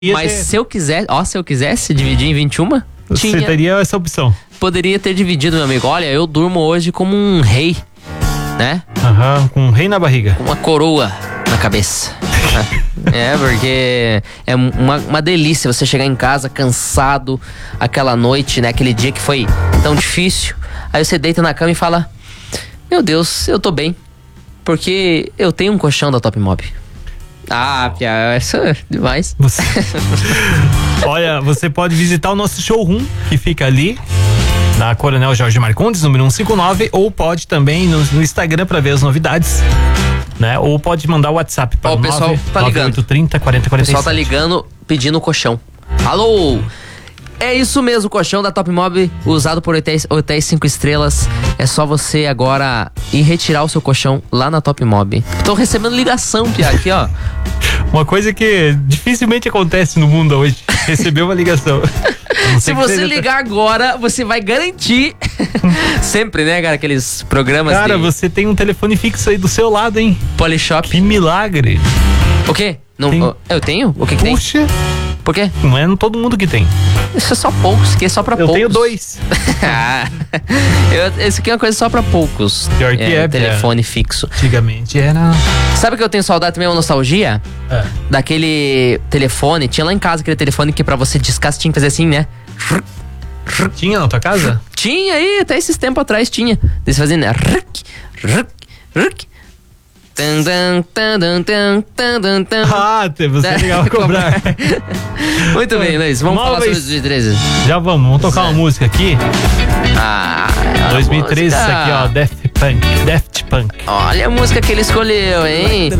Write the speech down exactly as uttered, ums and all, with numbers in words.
Mas ter... se eu quiser, ó, se eu quisesse dividir em vinte e uma, você tinha, teria essa opção. Poderia ter dividido, meu amigo. Olha, eu durmo hoje como um rei, né? Aham, com um rei na barriga. Com uma coroa na cabeça. É, porque é uma, uma delícia você chegar em casa cansado, aquela noite, né? Aquele dia que foi tão difícil. Aí você deita na cama e fala: meu Deus, eu tô bem, porque eu tenho um colchão da Top Mob. Ah, Pia, essa é demais. Você... Olha, você pode visitar o nosso showroom, que fica ali na Coronel Jorge Marcondes, número cento e cinquenta e nove, ou pode também no, no Instagram para ver as novidades, né? Ou pode mandar o WhatsApp para o pessoal tá ligando. nove oito três zero, quatro zero quatro sete. O pessoal tá ligando pedindo o colchão. Alô? É isso mesmo, o colchão da Top Mob, usado por hotéis, hotéis cinco estrelas. É só você agora ir retirar o seu colchão lá na Top Mob. Tô recebendo ligação, Pia, aqui, ó. Uma coisa que dificilmente acontece no mundo hoje, receber uma ligação. Se você ligar agora, você vai garantir. Sempre, né, cara, aqueles programas. Cara, de... você tem um telefone fixo aí do seu lado, hein? Polishop. Que milagre. O quê? Não, tem... Eu tenho? O que que tem? Puxa. Por quê? Não é todo mundo que tem. Isso é só poucos, que é só pra eu poucos. Eu tenho dois. eu, esse aqui é uma coisa só pra poucos. Pior que é, é telefone fixo. Antigamente era... Sabe que eu tenho saudade também, uma nostalgia? É. Daquele telefone, tinha lá em casa aquele telefone que pra você discar, você tinha que fazer assim, né? Tinha na tua casa? Tinha aí, até esses tempos atrás tinha. Eles fazendo, né? Ah, você é legal cobrar. Muito bem, Luiz. Vamos Móveis. falar sobre dois mil e treze. Já vamos, vamos tocar uma música aqui. Ah, dois mil e treze, isso aqui, ó, Daft Punk. Daft Punk. Olha a música que ele escolheu, hein?